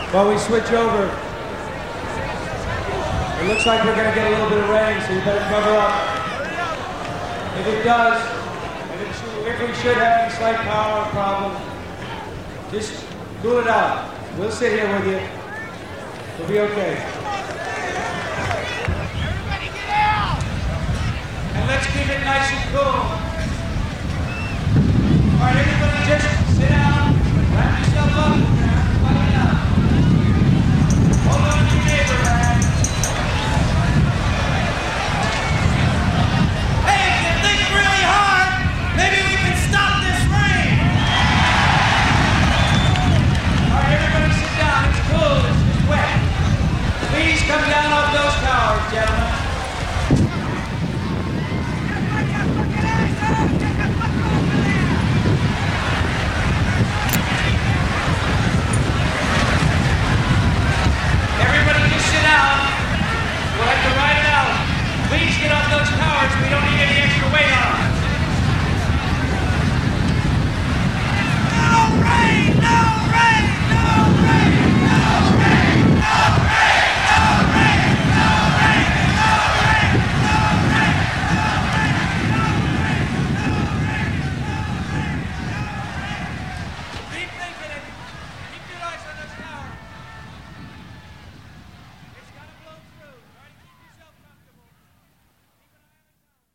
While we switch over, it looks like we're going to get a little bit of rain, so you better cover up. If it does, if we should have any slight power problem, just cool it out. We'll sit here with you. We'll be okay. Everybody get out! And let's keep it nice and cool. All right, everybody just sit down, wrap yourself up, everybody out. Hold on to your neighbor, man. Hey, if you think really hard, maybe we can stop this rain! All right, everybody sit down. It's cool. It's wet. Please come down off those towers, gentlemen. Everybody just sit down. We'll have to ride it out. Please get off those towers. We don't need any extra weight on them. No rain! No rain! No rain! No rain! No rain! No rain! No rain! No rain! No rain! No rain! No rain! No rain! Keep thinking it. Keep your eyes on those towers. It's gonna blow through. Try to keep yourself comfortable. Keep an eye on the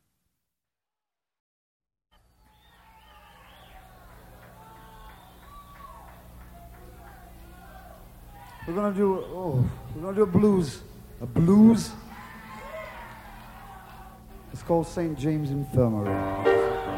towers. We're gonna do a blues. A blues? It's called St. James Infirmary.